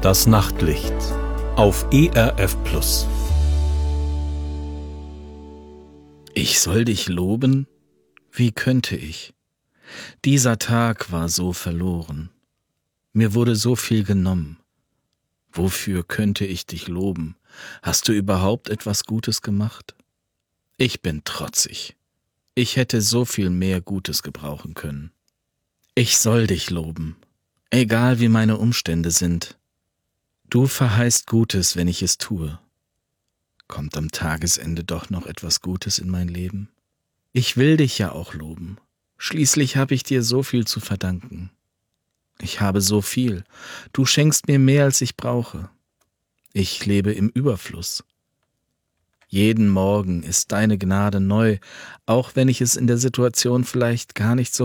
Das Nachtlicht auf ERF Plus. Ich soll dich loben? Wie könnte ich? Dieser Tag war so verloren. Mir wurde so viel genommen. Wofür könnte ich dich loben? Hast du überhaupt etwas Gutes gemacht? Ich bin trotzig. Ich hätte so viel mehr Gutes gebrauchen können. Ich soll dich loben, egal wie meine Umstände sind. Du verheißt Gutes, wenn ich es tue. Kommt am Tagesende doch noch etwas Gutes in mein Leben? Ich will dich ja auch loben. Schließlich habe ich dir so viel zu verdanken. Ich habe so viel. Du schenkst mir mehr, als ich brauche. Ich lebe im Überfluss. Jeden Morgen ist deine Gnade neu, auch wenn ich es in der Situation vielleicht gar nicht so